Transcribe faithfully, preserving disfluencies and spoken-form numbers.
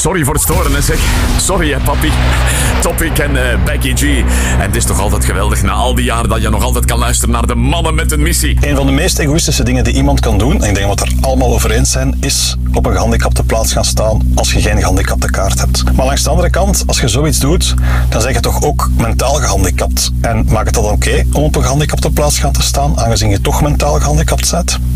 sorry voor het storen, hè, zeg. Sorry, hè, papi. Topic en uh, Becky G. En het is toch altijd geweldig na al die jaren dat je nog altijd kan luisteren naar de mannen met een missie. Een van de meest egoïstische dingen die iemand kan doen, en ik denk dat we het er allemaal over eens zijn, is op een gehandicapte plaats gaan staan als je geen gehandicapte kaart hebt. Maar langs de andere kant, als je zoiets doet, dan zeg je toch ook mentaal gehandicapt. En maakt het dan oké okay om op een gehandicapte plaats gaan te staan, aangezien je toch mentaal gehandicapt bent?